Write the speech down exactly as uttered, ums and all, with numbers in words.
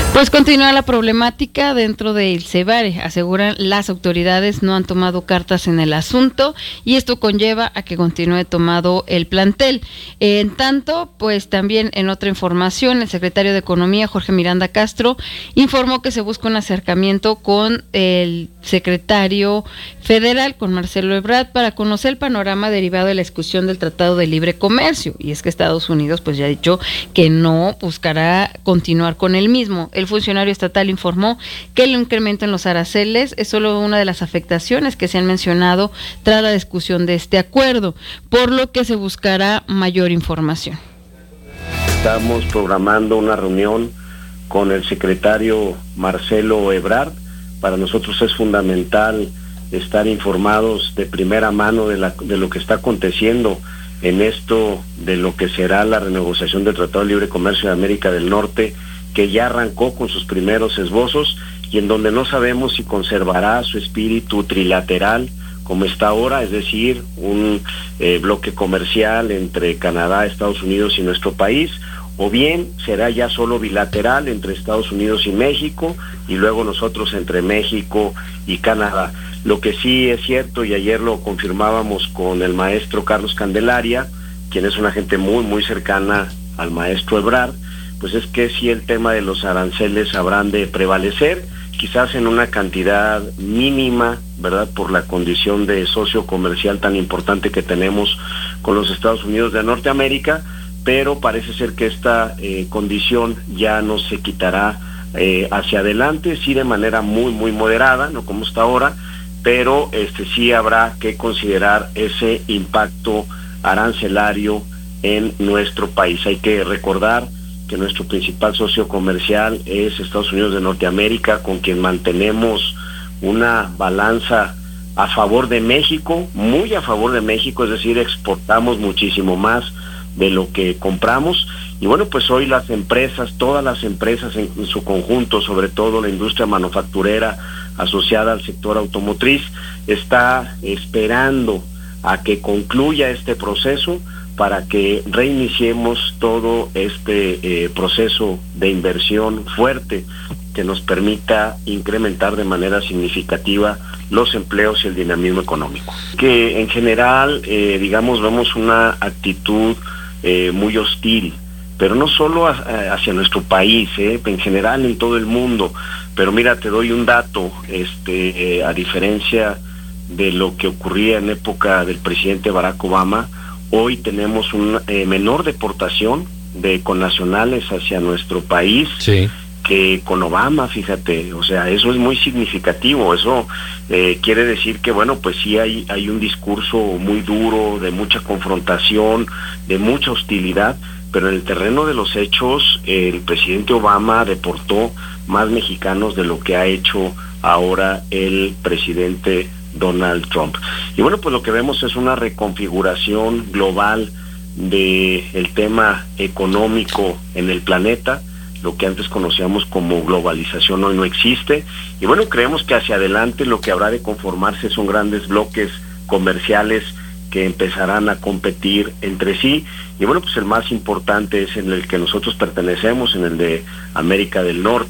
Pues continúa la problemática dentro de El Cebare. Aseguran las autoridades no han tomado cartas en el asunto y esto conlleva a que continúe tomado el plantel. En tanto, pues también en otra información, el secretario de Economía, Jorge Miranda Castro, informó que se busca un acercamiento con el secretario federal, con Marcelo Ebrard, para conocer el panorama derivado de la discusión del Tratado de Libre Comercio. Y es que Estados Unidos pues ya ha dicho que no buscará continuar con el mismo. El funcionario estatal informó que el incremento en los aranceles es solo una de las afectaciones que se han mencionado tras la discusión de este acuerdo, por lo que se buscará mayor información. Estamos programando una reunión con el secretario Marcelo Ebrard. Para nosotros es fundamental estar informados de primera mano de, la, de lo que está aconteciendo en esto de lo que será la renegociación del Tratado de Libre Comercio de América del Norte, que ya arrancó con sus primeros esbozos y en donde no sabemos si conservará su espíritu trilateral como está ahora, es decir, un eh, bloque comercial entre Canadá, Estados Unidos y nuestro país, o bien será ya solo bilateral entre Estados Unidos y México y luego nosotros entre México y Canadá. Lo que sí es cierto, y ayer lo confirmábamos con el maestro Carlos Candelaria, quien es una gente muy, muy cercana al maestro Ebrard, pues es que sí el tema de los aranceles habrán de prevalecer, quizás en una cantidad mínima, ¿verdad?, por la condición de socio comercial tan importante que tenemos con los Estados Unidos de Norteamérica, pero parece ser que esta eh, condición ya no se quitará eh, hacia adelante, sí de manera muy, muy moderada, no como está ahora, pero este sí habrá que considerar ese impacto arancelario en nuestro país. Hay que recordar que nuestro principal socio comercial es Estados Unidos de Norteamérica, con quien mantenemos una balanza a favor de México, muy a favor de México, es decir, exportamos muchísimo más de lo que compramos. Y bueno, pues hoy las empresas, todas las empresas en, en su conjunto, sobre todo la industria manufacturera asociada al sector automotriz, está esperando a que concluya este proceso para que reiniciemos todo este eh, proceso de inversión fuerte que nos permita incrementar de manera significativa los empleos y el dinamismo económico. Que en general, eh, digamos, vemos una actitud eh, muy hostil, pero no solo a, a, hacia nuestro país, eh, en general en todo el mundo. Pero mira, te doy un dato, este, eh, a diferencia de lo que ocurría en época del presidente Barack Obama, hoy tenemos una eh, menor deportación de connacionales hacia nuestro país, sí, que con Obama, fíjate, o sea, eso es muy significativo. Eso eh, quiere decir que, bueno, pues sí hay, hay un discurso muy duro, de mucha confrontación, de mucha hostilidad, pero en el terreno de los hechos, eh, el presidente Obama deportó más mexicanos de lo que ha hecho ahora el presidente Donald Trump. Y bueno, pues lo que vemos es una reconfiguración global de el tema económico en el planeta. Lo que antes conocíamos como globalización hoy no existe, y bueno, creemos que hacia adelante lo que habrá de conformarse son grandes bloques comerciales que empezarán a competir entre sí, y bueno, pues el más importante es en el que nosotros pertenecemos, en el de América del Norte.